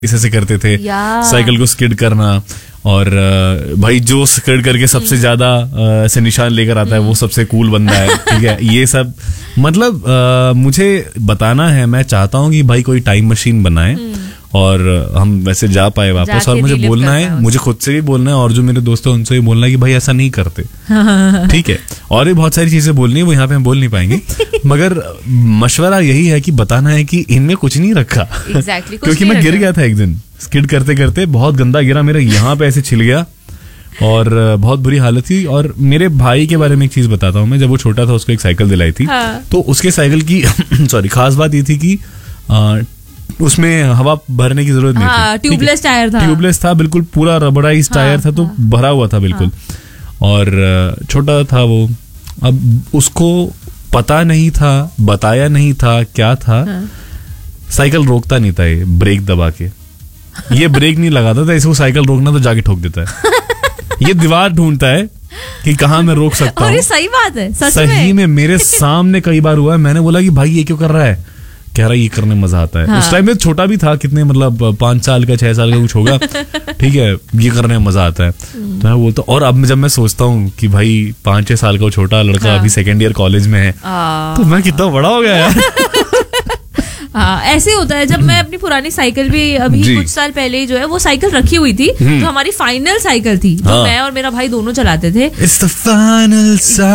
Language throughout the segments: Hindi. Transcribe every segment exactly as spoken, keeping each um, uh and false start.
ऐसे करते थे, साइकिल को स्किड करना, और भाई जो स्किड करके सबसे ज्यादा ऐसे निशान लेकर आता है वो सबसे कूल बंदा है, ठीक है। ये सब मतलब आ, मुझे बताना है, मैं चाहता हूँ कि भाई कोई टाइम मशीन बनाए और हम वैसे जा पाए वापस, और मुझे बोलना है, मुझे खुद से भी बोलना है और जो मेरे दोस्त हैं उनसे भी बोलना है कि भाई ऐसा नहीं करते, ठीक है। और भी बहुत सारी चीजें बोलनी है, वो यहाँ पे हम बोल नहीं पाएंगे, मगर मशवरा यही है कि बताना है कि इनमें कुछ नहीं रखा। exactly, क्योंकि मैं गिर गया था एक दिन स्किड करते करते, बहुत गंदा गिरा, मेरे यहाँ पे ऐसे छिल गया और बहुत बुरी हालत थी। और मेरे भाई के बारे में एक चीज बताता हूँ मैं, जब वो छोटा था उसको एक साइकिल दिलाई थी, हाँ। तो उसके साइकिल की सॉरी खास बात ये थी कि आ, उसमें हवा भरने की जरूरत नहीं हाँ, थी, ट्यूबलेस टायर था, ट्यूबलेस था बिल्कुल, पूरा रबड़ाइज हाँ, टायर था, तो हाँ, भरा हुआ था बिल्कुल, हाँ। और छोटा था वो, अब उसको पता नहीं था, बताया नहीं था क्या था, हाँ। साइकिल रोकता नहीं था ये ब्रेक दबा के, ये ब्रेक नहीं लगाता था, इसको साइकिल रोकना तो जाके ठोक देता है। ये दीवार ढूंढता है कि कहाँ मैं रोक सकता हूँ। सही बात है, सच सही में, में मेरे सामने कई बार हुआ है। मैंने बोला कि भाई ये क्यों कर रहा है, कह रहा है ये करने में मजा आता है। हाँ। उस टाइम में छोटा भी था, कितने मतलब पांच साल का छह साल का कुछ होगा, ठीक है, ये करने में मजा आता है। तो मैं बोलता, और अब जब मैं सोचता हूँ कि भाई पांच छह साल का छोटा लड़का हाँ। अभी सेकेंड ईयर कॉलेज में है, तो मैं कितना बड़ा हो गया यार। हाँ, ऐसे होता है। जब मैं अपनी पुरानी साइकिल भी अभी कुछ साल पहले ही जो है वो साइकिल रखी हुई थी, तो हमारी फाइनल साइकिल थी, जो हाँ। मैं और मेरा भाई दोनों चलाते थे। It's the final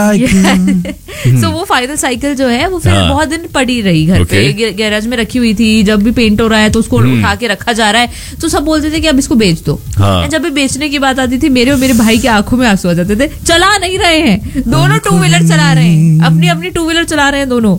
cycle। so वो फाइनल साइकिल जो है वो फिर हाँ। बहुत दिन पड़ी रही घर okay. पे, गैराज में रखी हुई थी। जब भी पेंट हो रहा है तो उसको उठा के रखा जा रहा है, तो सब बोलते थे कि अब इसको बेच दो। हाँ। जब भी बेचने की बात आती थी, मेरे और मेरे भाई की आंखों में आंसू आ जाते थे। चला नहीं रहे हैं दोनों, टू व्हीलर चला रहे हैं, अपनी अपनी टू व्हीलर चला रहे हैं दोनों,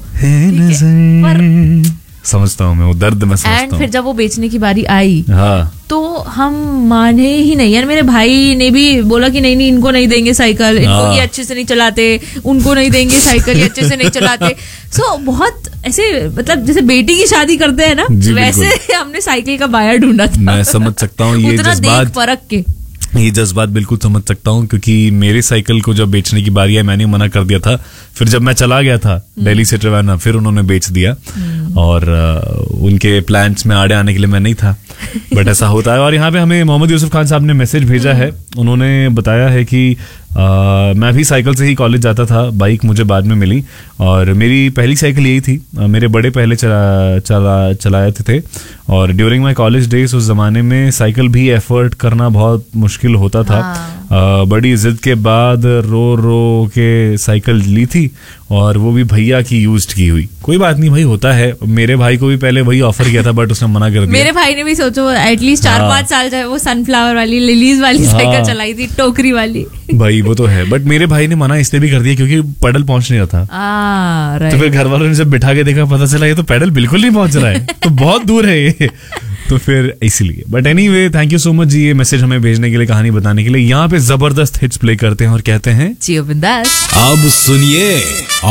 पर समझता हूँ मैं वो दर्द, मैं समझता हूँ। फिर जब वो बेचने की बारी आई हाँ। तो हम माने ही नहीं यार। मेरे भाई ने भी बोला कि नहीं नहीं इनको नहीं देंगे साइकिल, इनको हाँ। ये अच्छे से नहीं चलाते, उनको नहीं देंगे साइकिल, ये अच्छे से नहीं चलाते। सो so, बहुत ऐसे मतलब जैसे बेटी की शादी करते हैं ना, वैसे हमने साइकिल का बायर ढूंढा था। मैं समझ सकता हूँ ये जज्बात, फर्क के ये जज्बात बिल्कुल समझ सकता हूँ, क्योंकि मेरी साइकिल को जब बेचने की बारी आई मैंने मना कर दिया था। फिर जब मैं चला गया था दिल्ली से ट्रिवाना, फिर उन्होंने बेच दिया, और uh, उनके प्लान्स में आड़े आने के लिए मैं नहीं था, बट ऐसा होता है। और यहाँ पे हमें मोहम्मद यूसुफ खान साहब ने मैसेज भेजा है, उन्होंने बताया है कि Uh, मैं भी साइकिल से ही कॉलेज जाता था, बाइक मुझे बाद में मिली, और मेरी पहली साइकिल यही थी। uh, मेरे बड़े पहले चला चला चलाए थे, और ड्यूरिंग माय कॉलेज डेज उस जमाने में साइकिल भी एफर्ट करना बहुत मुश्किल होता था। हाँ। uh, बड़ी जिद के बाद रो रो के साइकिल ली थी, और वो भी भैया की यूज्ड की हुई। कोई बात नहीं भाई, होता है। मेरे भाई को भी पहले वही ऑफर किया था, बट उसने मना कर दिया। मेरे भाई ने भी सोचो एटलीस्ट चार हाँ। पांच साल जो है वो सनफ्लावर वाली, लिलीज वाली हाँ। साइकिल चलाई थी, टोकरी वाली। भाई वो तो है, बट मेरे भाई ने मना इसलिए भी कर दिया क्योंकि पैडल पहुंच नहीं रहा था। आ, तो फिर घर वालों ने जब बिठा के देखा, पता चला ये तो पैडल बिल्कुल नहीं पहुंच रहा है, तो बहुत दूर है ये, तो फिर इसलिए। But anyway, thank you so much जी ये मैसेज हमें भेजने के लिए, कहानी बताने के लिए। यहाँ पे जबरदस्त हिट्स प्ले करते हैं और कहते हैं जियो बिंदास। अब सुनिए